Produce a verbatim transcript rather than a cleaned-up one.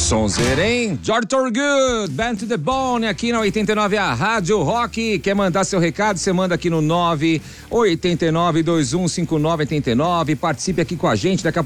Sonzeira, hein? George Thorogood, Band to the Bone, aqui na oitenta e nove, a Rádio Rock. Quer mandar seu recado? Você manda aqui no nove oito nove dois um cinco nove oito nove. Participe aqui com a gente. Daqui a